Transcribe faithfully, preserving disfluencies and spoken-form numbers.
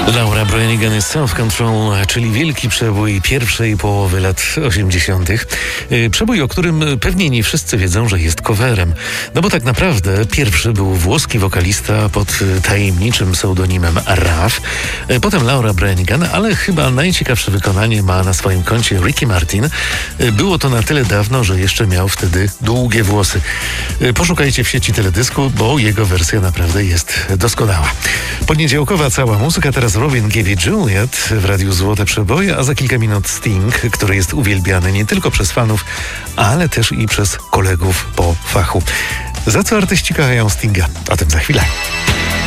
Laura Branigan jest Self Control, czyli wielki przebój pierwszej połowy lat osiemdziesiątych. Przebój, o którym pewnie nie wszyscy wiedzą, że jest coverem. No bo tak naprawdę pierwszy był włoski wokalista pod tajemniczym pseudonimem Raf. Potem Laura Branigan, ale chyba najciekawsze wykonanie ma na swoim koncie Ricky Martin. Było to na tyle dawno, że jeszcze miał wtedy długie włosy. Poszukajcie w sieci teledysku, bo jego wersja naprawdę jest doskonała. Poniedziałkowa cała muzyka, teraz Robin Givey Juliet w Radiu Złote Przeboje, a za kilka minut Sting, który jest uwielbiany nie tylko przez fanów, ale też i przez kolegów po fachu. Za co artyści kochają Stinga? O tym za chwilę.